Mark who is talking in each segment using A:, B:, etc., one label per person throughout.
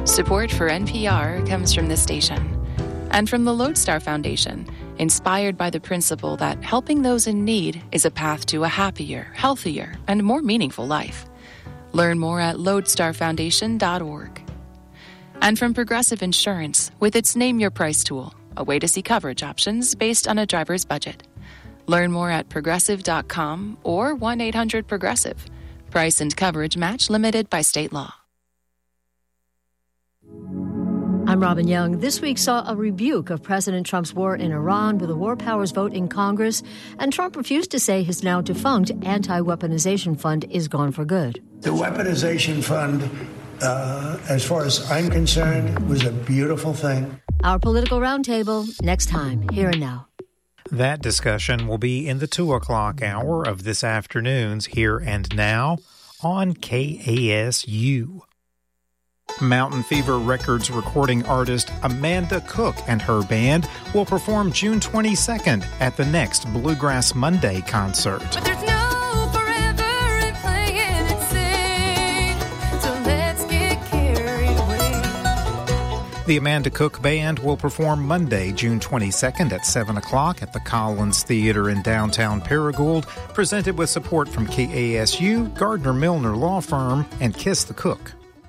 A: Support for NPR comes from this station and from the Lodestar Foundation, inspired by the principle that helping those in need is a path to a happier, healthier, and more meaningful life. Learn more at lodestarfoundation.org. And from Progressive Insurance, with its Name Your Price tool, a way to see coverage options based on a driver's budget. Learn more at progressive.com or 1-800-PROGRESSIVE. Price and coverage match limited by state law.
B: I'm Robin Young. This week saw a rebuke of President Trump's war in Iran with a war powers vote in Congress, and Trump refused to say his now defunct anti-weaponization fund is gone for good.
C: The weaponization fund, as far as I'm concerned, was a beautiful thing.
B: Our political roundtable next time, here and now.
D: That discussion will be in the 2 o'clock hour of this afternoon's Here and Now on KASU. Mountain Fever Records recording artist Amanda Cook and her band will perform June 22nd at the next Bluegrass Monday concert.
E: But there's no forever in playing it safe, so let's get carried away.
D: The Amanda Cook Band will perform Monday, June 22nd at 7 o'clock at the Collins Theater in downtown Paragould, presented with support from KASU, Gardner Milner Law Firm, and Kiss the Cook.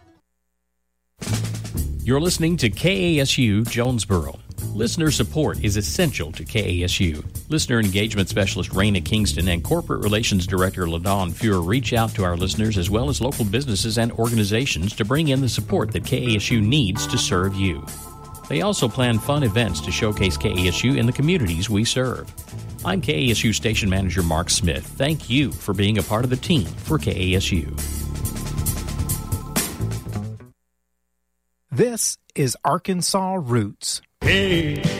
F: You're listening to KASU Jonesboro. Listener support is essential to KASU. Listener Engagement Specialist Raina Kingston and Corporate Relations Director LaDawn Fuhr reach out to our listeners as well as local businesses and organizations to bring in the support that KASU needs to serve you. They also plan fun events to showcase KASU in the communities we serve. I'm KASU Station Manager Mark Smith. Thank you for being a part of the team for KASU.
D: This is Arkansas Roots.
G: Hey.